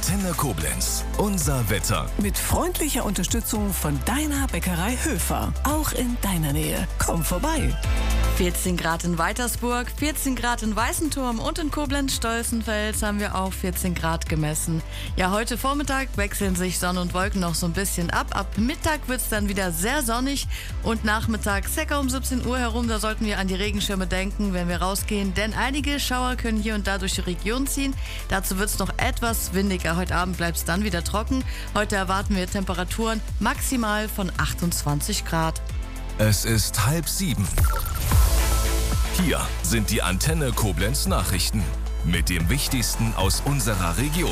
Antenne Koblenz. Unser Wetter. Mit freundlicher Unterstützung von deiner Bäckerei Höfer. Auch in deiner Nähe. Komm vorbei. 14 Grad in Weitersburg, 14 Grad in Weißenturm und in Koblenz-Stolzenfels haben wir auch 14 Grad gemessen. Ja, heute Vormittag wechseln sich Sonne und Wolken noch so ein bisschen ab. Ab Mittag wird es dann wieder sehr sonnig und nachmittags circa um 17 Uhr herum, da sollten wir an die Regenschirme denken, wenn wir rausgehen, denn einige Schauer können hier und da durch die Region ziehen. Dazu wird es noch etwas windiger. Heute Abend bleibt es dann wieder trocken. Heute erwarten wir Temperaturen maximal von 28 Grad. Es ist 6:30. Hier sind die Antenne Koblenz Nachrichten mit dem Wichtigsten aus unserer Region.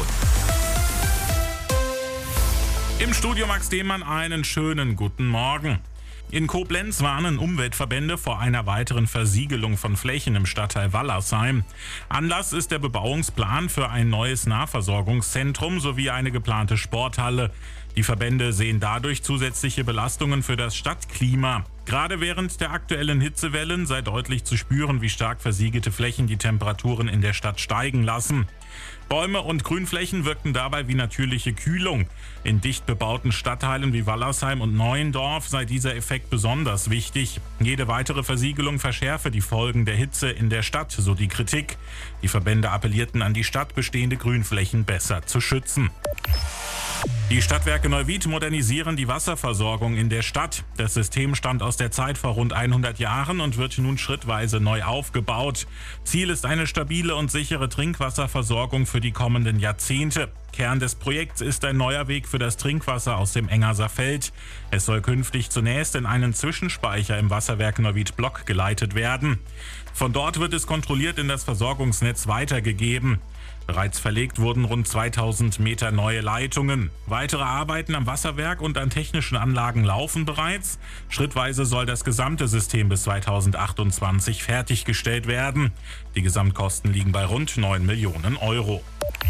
Im Studio Max Demann einen schönen guten Morgen. In Koblenz warnen Umweltverbände vor einer weiteren Versiegelung von Flächen im Stadtteil Wallersheim. Anlass ist der Bebauungsplan für ein neues Nahversorgungszentrum sowie eine geplante Sporthalle. Die Verbände sehen dadurch zusätzliche Belastungen für das Stadtklima. Gerade während der aktuellen Hitzewellen sei deutlich zu spüren, wie stark versiegelte Flächen die Temperaturen in der Stadt steigen lassen. Bäume und Grünflächen wirkten dabei wie natürliche Kühlung. In dicht bebauten Stadtteilen wie Wallersheim und Neuendorf sei dieser Effekt besonders wichtig. Jede weitere Versiegelung verschärfe die Folgen der Hitze in der Stadt, so die Kritik. Die Verbände appellierten an die Stadt, bestehende Grünflächen besser zu schützen. Die Stadtwerke Neuwied modernisieren die Wasserversorgung in der Stadt. Das System stammt aus der Zeit vor rund 100 Jahren und wird nun schrittweise neu aufgebaut. Ziel ist eine stabile und sichere Trinkwasserversorgung für die kommenden Jahrzehnte. Kern des Projekts ist ein neuer Weg für das Trinkwasser aus dem Engerser Feld. Es soll künftig zunächst in einen Zwischenspeicher im Wasserwerk Neuwied Block geleitet werden. Von dort wird es kontrolliert in das Versorgungsnetz weitergegeben. Bereits verlegt wurden rund 2000 Meter neue Leitungen. Weitere Arbeiten am Wasserwerk und an technischen Anlagen laufen bereits. Schrittweise soll das gesamte System bis 2028 fertiggestellt werden. Die Gesamtkosten liegen bei rund 9 Millionen Euro.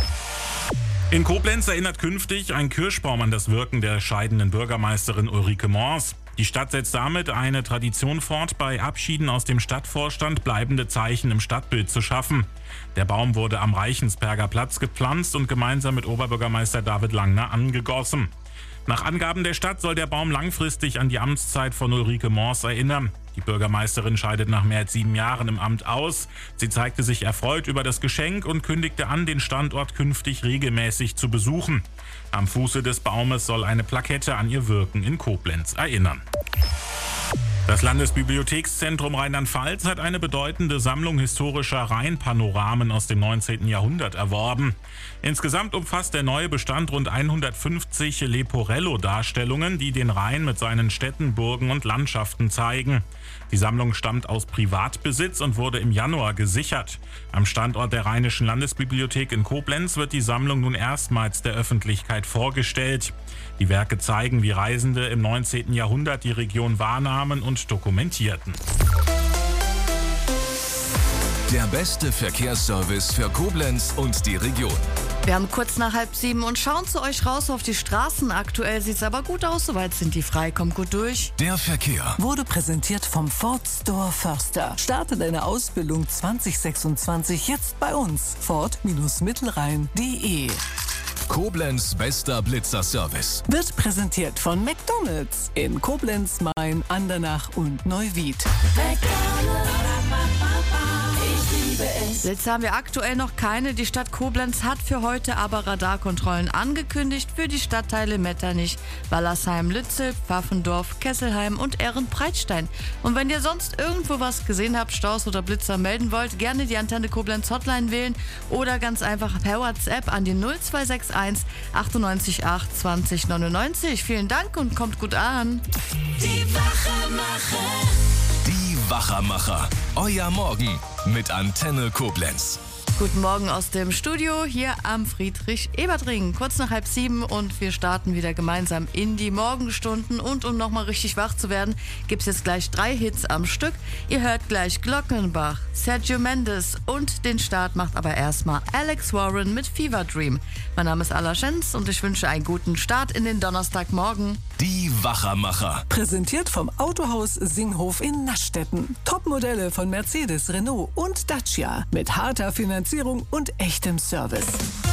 In Koblenz erinnert künftig ein Kirschbaum an das Wirken der scheidenden Bürgermeisterin Ulrike Mors. Die Stadt setzt damit eine Tradition fort, bei Abschieden aus dem Stadtvorstand bleibende Zeichen im Stadtbild zu schaffen. Der Baum wurde am Reichensberger Platz gepflanzt und gemeinsam mit Oberbürgermeister David Langner angegossen. Nach Angaben der Stadt soll der Baum langfristig an die Amtszeit von Ulrike Mors erinnern. Die Bürgermeisterin scheidet nach mehr als 7 Jahren im Amt aus. Sie zeigte sich erfreut über das Geschenk und kündigte an, den Standort künftig regelmäßig zu besuchen. Am Fuße des Baumes soll eine Plakette an ihr Wirken in Koblenz erinnern. Das Landesbibliothekszentrum Rheinland-Pfalz hat eine bedeutende Sammlung historischer Rheinpanoramen aus dem 19. Jahrhundert erworben. Insgesamt umfasst der neue Bestand rund 150 Leporello-Darstellungen, die den Rhein mit seinen Städten, Burgen und Landschaften zeigen. Die Sammlung stammt aus Privatbesitz und wurde im Januar gesichert. Am Standort der Rheinischen Landesbibliothek in Koblenz wird die Sammlung nun erstmals der Öffentlichkeit vorgestellt. Die Werke zeigen, wie Reisende im 19. Jahrhundert die Region wahrnahmen und dokumentierten. Der beste Verkehrsservice für Koblenz und die Region. Wir haben kurz nach 6:30 und schauen zu euch raus auf die Straßen. Aktuell sieht es aber gut aus, soweit sind die frei, kommt gut durch. Der Verkehr Wurde präsentiert vom Ford Store Förster. Starte deine Ausbildung 2026 jetzt bei uns. Ford-Mittelrhein.de. Koblenz bester Blitzerservice. Wird präsentiert von McDonald's in Koblenz, Main, Andernach und Neuwied. Blitze haben wir aktuell noch keine. Die Stadt Koblenz hat für heute aber Radarkontrollen angekündigt für die Stadtteile Metternich, Wallersheim, Lützel, Pfaffendorf, Kesselheim und Ehrenbreitstein. Und wenn ihr sonst irgendwo was gesehen habt, Staus oder Blitzer melden wollt, gerne die Antenne Koblenz Hotline wählen oder ganz einfach per WhatsApp an die 0261 98 8 20 99. Vielen Dank und kommt gut an. Die Wachermacher. Euer Morgen mit Antenne Koblenz. Guten Morgen aus dem Studio hier am Friedrich-Ebert-Ring. Kurz nach 6:30 und wir starten wieder gemeinsam in die Morgenstunden. Und um nochmal richtig wach zu werden, gibt es jetzt gleich 3 Hits am Stück. Ihr hört gleich Glockenbach, Sergio Mendes und den Start macht aber erstmal Alex Warren mit Fever Dream. Mein Name ist Ala Schenz und ich wünsche einen guten Start in den Donnerstagmorgen. Die Wachermacher. Präsentiert vom Autohaus Singhof in Naschstetten. Topmodelle von Mercedes, Renault und Dacia mit harter Finanzierung und echtem Service.